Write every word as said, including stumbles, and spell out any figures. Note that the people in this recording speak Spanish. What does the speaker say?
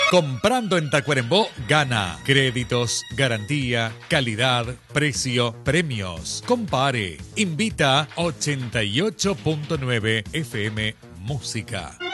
Comprando en Tacuarembó, gana. Créditos, garantía, calidad, precio, premios. Compare. Invita ochenta y ocho punto nueve F M Música.